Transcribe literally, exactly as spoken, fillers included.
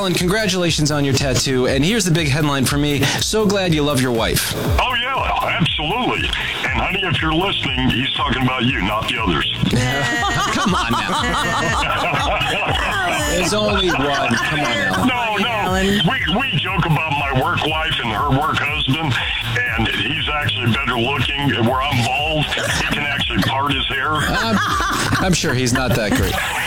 Alan, congratulations on your tattoo. And here's the big headline for me. So glad you love your wife. Oh, yeah, absolutely. And, honey, if you're listening, he's talking about you, not the others. Come on now. There's only one. Come on now. No, no. We, we joke about my work wife and her work husband, and he's actually better looking. Where I'm bald, he can actually part his hair. I'm, I'm sure he's not that great.